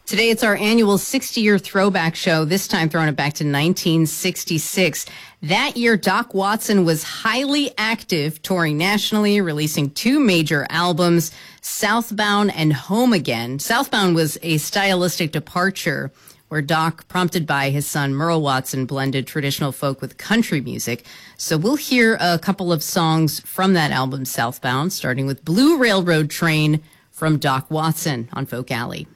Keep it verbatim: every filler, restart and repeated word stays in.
Today, it's our annual sixty-year throwback show, this time throwing it back to nineteen sixty-six. That year, Doc Watson was highly active, touring nationally, releasing two major albums, Southbound and Home Again. Southbound was a stylistic departure where Doc, prompted by his son Merle Watson, blended traditional folk with country music. So we'll hear a couple of songs from that album, Southbound, starting with Blue Railroad Train from Doc Watson on Folk Alley.